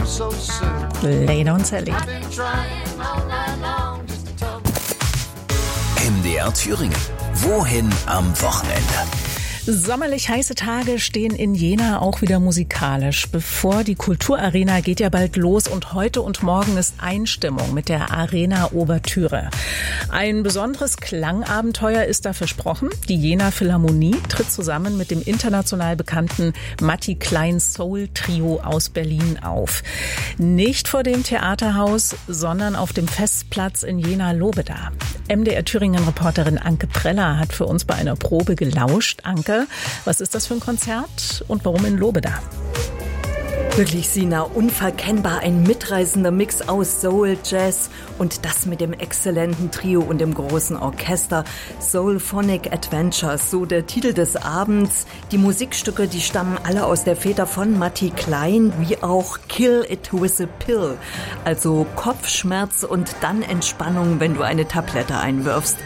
Lay Down Sally. MDR Thüringen. Wohin am Wochenende? Sommerlich heiße Tage stehen in Jena auch wieder musikalisch. Bevor die Kulturarena geht ja bald los und heute und morgen ist Einstimmung mit der Arena Ouvertüre. Ein besonderes Klangabenteuer ist da versprochen. Die Jena Philharmonie tritt zusammen mit dem international bekannten Matti Klein Soul Trio aus Berlin auf. Nicht vor dem Theaterhaus, sondern auf dem Festplatz in Jena-Lobeda. MDR Thüringen-Reporterin Anke Preller hat für uns bei einer Probe gelauscht. Anke, was ist das für ein Konzert und warum in Lobeda? Wirklich, Sina, unverkennbar ein mitreißender Mix aus Soul, Jazz und das mit dem exzellenten Trio und dem großen Orchester. Soulphonic Adventures, so der Titel des Abends. Die Musikstücke, die stammen alle aus der Feder von Matti Klein, wie auch Kill It With a Pill. Also Kopfschmerz und dann Entspannung, wenn du eine Tablette einwirfst.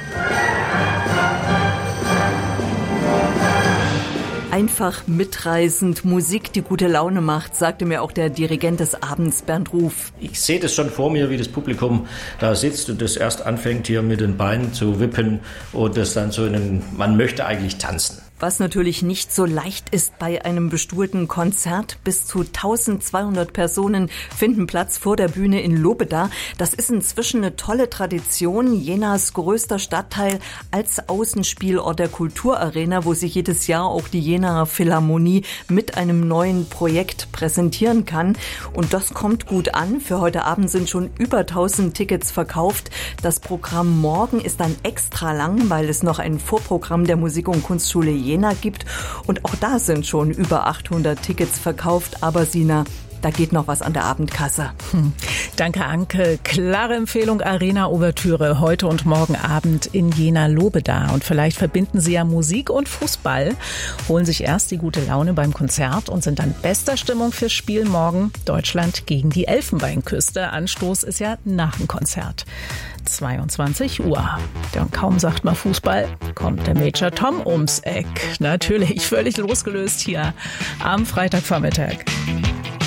Einfach mitreißend, Musik, die gute Laune macht, sagte mir auch der Dirigent des Abends, Bernd Ruf. Ich sehe das schon vor mir, wie das Publikum da sitzt und das erst anfängt, hier mit den Beinen zu wippen und das dann so man möchte eigentlich tanzen. Was natürlich nicht so leicht ist bei einem bestuhlten Konzert. Bis zu 1200 Personen finden Platz vor der Bühne in Lobeda. Das ist inzwischen eine tolle Tradition. Jenas größter Stadtteil als Außenspielort der Kulturarena, wo sich jedes Jahr auch die Jenaer Philharmonie mit einem neuen Projekt präsentieren kann. Und das kommt gut an. Für heute Abend sind schon über 1000 Tickets verkauft. Das Programm morgen ist dann extra lang, weil es noch ein Vorprogramm der Musik- und Kunstschule Jena gibt. Und auch da sind schon über 800 Tickets verkauft. Aber Sina, da geht noch was an der Abendkasse. Danke, Anke. Klare Empfehlung, Arena Ouvertüre, heute und morgen Abend in Jena-Lobeda. Und vielleicht verbinden Sie ja Musik und Fußball, holen sich erst die gute Laune beim Konzert und sind dann bester Stimmung fürs Spiel morgen Deutschland gegen die Elfenbeinküste. Anstoß ist ja nach dem Konzert. 22 Uhr. Ja, und kaum sagt man Fußball, kommt der Major Tom ums Eck. Natürlich, völlig losgelöst hier am Freitagvormittag.